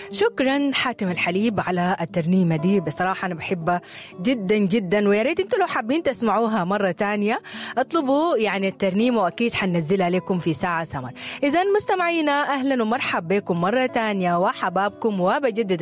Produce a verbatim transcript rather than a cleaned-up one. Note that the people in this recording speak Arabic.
شكرا حاتم الحليب على الترنيمة دي، بصراحة أنا بحبها جدا جدا، ويا ريت انتوا لو حابين تسمعوها مرة تانية اطلبوا يعني الترنيمة وأكيد حننزلها لكم في ساعة سمر. إذن مستمعينا أهلا ومرحب بكم مرة تانية وحبابكم، وبجدد